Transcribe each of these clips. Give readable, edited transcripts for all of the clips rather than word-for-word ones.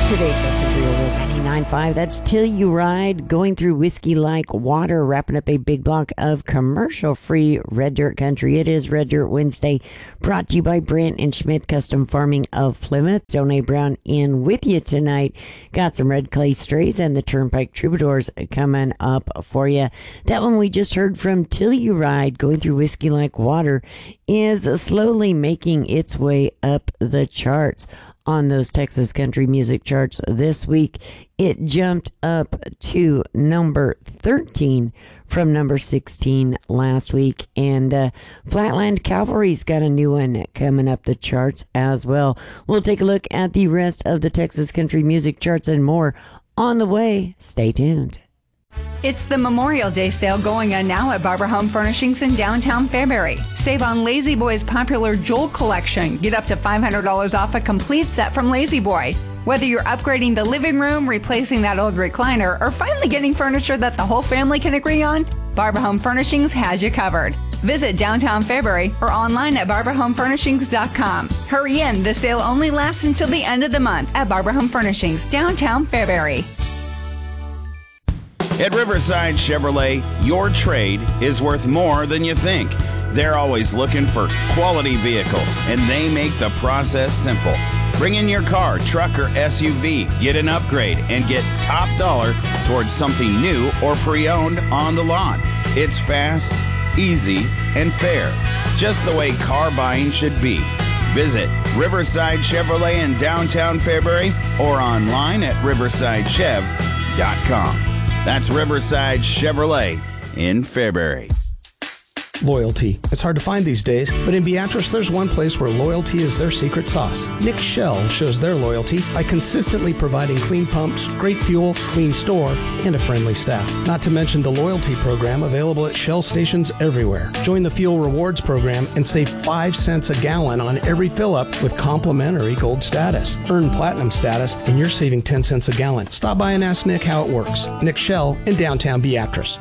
Today's Best of Real 99.5. That's Till You Ride, going through Whiskey Like Water, wrapping up a big block of commercial-free Red Dirt Country. It is Red Dirt Wednesday, brought to you by Brant and Schmidt Custom Farming of Plymouth. Donay Brown in with you tonight. Got some Red Clay Strays and the Turnpike Troubadours coming up for you. That one we just heard from Till You Ride, going through Whiskey Like Water, is slowly making its way up the charts on those Texas country music charts this week. It jumped up to number 13 from number 16 last week. And Flatland Cavalry's got a new one coming up the charts as well. We'll take a look at the rest of the Texas country music charts and more on the way. Stay tuned. It's the Memorial Day sale going on now at Barber Home Furnishings in downtown Fairbury. Save on Lazy Boy's popular Joel collection. Get up to $500 off a complete set from Lazy Boy. Whether you're upgrading the living room, replacing that old recliner, or finally getting furniture that the whole family can agree on, Barber Home Furnishings has you covered. Visit downtown Fairbury or online at barberhomefurnishings.com. Hurry in, the sale only lasts until the end of the month at Barber Home Furnishings, downtown Fairbury. At Riverside Chevrolet, your trade is worth more than you think. They're always looking for quality vehicles, and they make the process simple. Bring in your car, truck, or SUV, get an upgrade, and get top dollar towards something new or pre-owned on the lot. It's fast, easy, and fair, just the way car buying should be. Visit Riverside Chevrolet in downtown Fairbury or online at riversidechev.com. That's Riverside Chevrolet in Fairbury. Loyalty. It's hard to find these days, but in Beatrice, there's one place where loyalty is their secret sauce. Nick Shell shows their loyalty by consistently providing clean pumps, great fuel, clean store, and a friendly staff. Not to mention the loyalty program available at Shell stations everywhere. Join the Fuel Rewards program and save 5 cents a gallon on every fill-up with complimentary gold status. Earn platinum status, and you're saving 10 cents a gallon. Stop by and ask Nick how it works. Nick Shell in downtown Beatrice.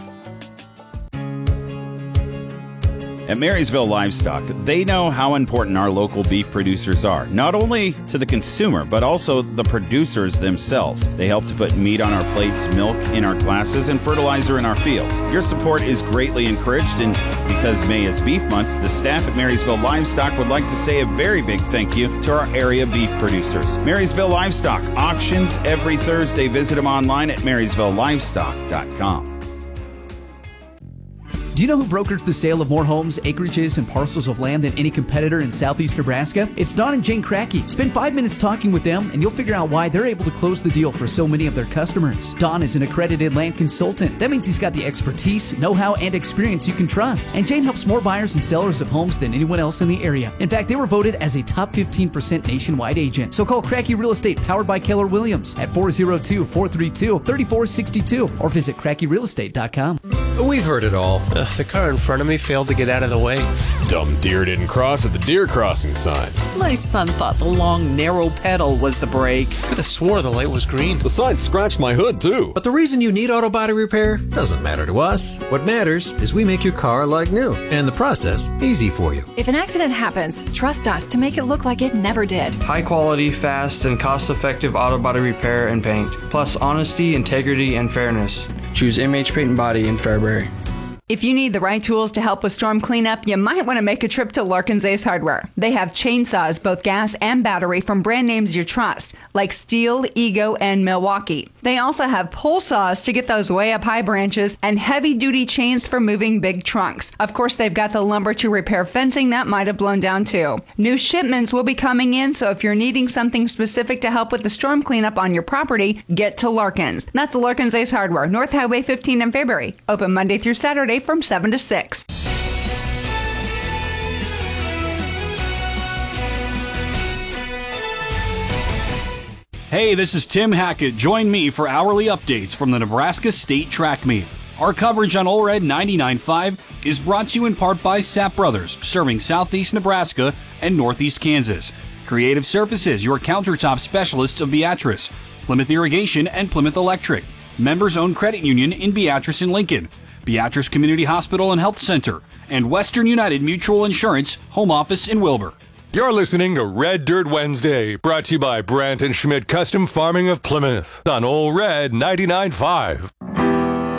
At Marysville Livestock, they know how important our local beef producers are, not only to the consumer, but also the producers themselves. They help to put meat on our plates, milk in our glasses, and fertilizer in our fields. Your support is greatly encouraged, and because May is Beef Month, the staff at Marysville Livestock would like to say a very big thank you to our area beef producers. Marysville Livestock, auctions every Thursday. Visit them online at marysvillelivestock.com. Do you know who brokers the sale of more homes, acreages, and parcels of land than any competitor in southeast Nebraska? It's Don and Jane Cracky. Spend 5 minutes talking with them, and you'll figure out why they're able to close the deal for so many of their customers. Don is an accredited land consultant. That means he's got the expertise, know-how, and experience you can trust. And Jane helps more buyers and sellers of homes than anyone else in the area. In fact, they were voted as a top 15% nationwide agent. So call Cracky Real Estate, powered by Keller Williams, at 402-432-3462 or visit crackyrealestate.com. We've heard it all. The car in front of me failed to get out of the way. Dumb deer didn't cross at the deer crossing sign. My son thought the long, narrow pedal was the brake. Could have swore the light was green. The sign scratched my hood, too. But the reason you need auto body repair doesn't matter to us. What matters is we make your car like new, and the process easy for you. If an accident happens, trust us to make it look like it never did. High quality, fast, and cost-effective auto body repair and paint. Plus honesty, integrity, and fairness. Choose MH Paint and Body in Fairbury. If you need the right tools to help with storm cleanup, you might want to make a trip to Larkin's Ace Hardware. They have chainsaws, both gas and battery, from brand names you trust, like Steel, Ego, and Milwaukee. They also have pull saws to get those way up high branches and heavy-duty chains for moving big trunks. Of course, they've got the lumber to repair fencing that might have blown down too. New shipments will be coming in, so if you're needing something specific to help with the storm cleanup on your property, get to Larkin's. That's Larkin's Ace Hardware, North Highway 15 in Fairbury. Open Monday through Saturday from 7 to 6. Hey, this is Tim Hackett. Join me for hourly updates from the Nebraska State Track Meet. Our coverage on OLRED 99.5 is brought to you in part by Sapp Brothers, serving southeast Nebraska and northeast Kansas. Creative Surfaces, your countertop specialists of Beatrice. Plymouth Irrigation and Plymouth Electric. Members-owned credit union in Beatrice and Lincoln. Beatrice Community Hospital and Health Center. And Western United Mutual Insurance Home Office in Wilbur. You're listening to Red Dirt Wednesday, brought to you by Brandt and Schmidt Custom Farming of Plymouth on Ole Red 99.5.